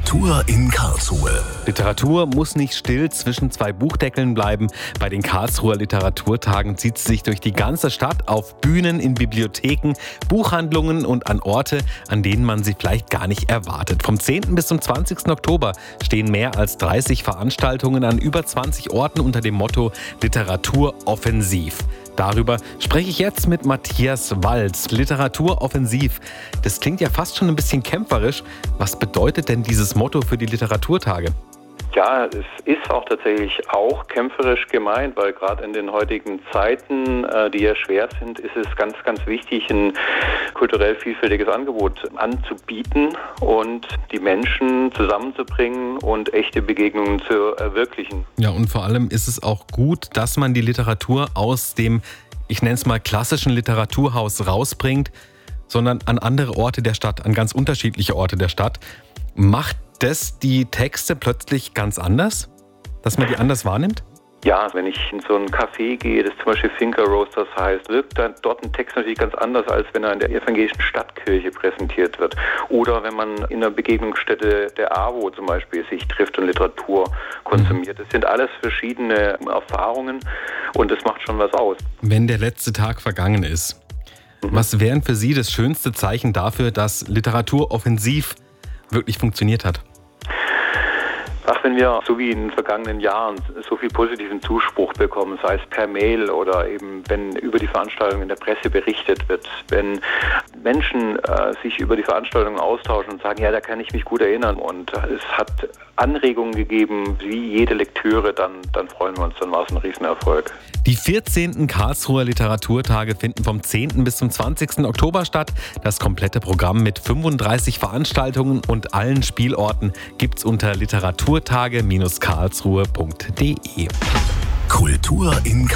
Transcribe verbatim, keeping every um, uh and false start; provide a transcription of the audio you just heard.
Kultur in Karlsruhe. Literatur muss nicht still zwischen zwei Buchdeckeln bleiben. Bei den Karlsruher Literaturtagen zieht sie sich durch die ganze Stadt auf Bühnen, in Bibliotheken, Buchhandlungen und an Orte, an denen man sie vielleicht gar nicht erwartet. Vom zehnten bis zum zwanzigsten Oktober stehen mehr als dreißig Veranstaltungen an über zwanzig Orten unter dem Motto Literatur offensiv. Darüber spreche ich jetzt mit Matthias Walz. Literatur offensiv. Das klingt ja fast schon ein bisschen kämpferisch. Was bedeutet denn dieses Motto für die Literaturtage? Ja, es ist auch tatsächlich auch kämpferisch gemeint, weil gerade in den heutigen Zeiten, äh, die ja schwer sind, ist es ganz, ganz wichtig, ein kulturell vielfältiges Angebot anzubieten und die Menschen zusammenzubringen und echte Begegnungen zu erwirklichen. Ja, und vor allem ist es auch gut, dass man die Literatur aus dem, ich nenne es mal, klassischen Literaturhaus rausbringt, sondern an andere Orte der Stadt, an ganz unterschiedliche Orte der Stadt. Macht das die Texte plötzlich ganz anders? Dass man die anders wahrnimmt? Ja, wenn ich in so ein Café gehe, das zum Beispiel Finca Roasters heißt, wirkt dann dort ein Text natürlich ganz anders, als wenn er in der evangelischen Stadtkirche präsentiert wird. Oder wenn man in der Begegnungsstätte der AWO zum Beispiel sich trifft und Literatur konsumiert. Das sind alles verschiedene Erfahrungen und das macht schon was aus. Wenn der letzte Tag vergangen ist, mhm. was wären für Sie das schönste Zeichen dafür, dass Literatur offensiv wirklich funktioniert hat? Ach, wenn wir, so wie in den vergangenen Jahren, so viel positiven Zuspruch bekommen, sei es per Mail oder eben, wenn über die Veranstaltung in der Presse berichtet wird, wenn Menschen äh, sich über die Veranstaltung austauschen und sagen, ja, da kann ich mich gut erinnern und es hat Anregungen gegeben, wie jede Lektüre, dann, dann freuen wir uns, dann war es ein Riesenerfolg. Die vierzehnten Karlsruher Literaturtage finden vom zehnten bis zum zwanzigsten Oktober statt. Das komplette Programm mit fünfunddreißig Veranstaltungen und allen Spielorten gibt's unter literaturtage Bindestrich karlsruhe punkt de. Kultur in Karlsruhe.